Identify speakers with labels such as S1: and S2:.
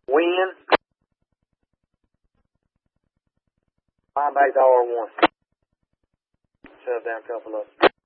S1: Wind. Line back to R1. Shut down a couple of them.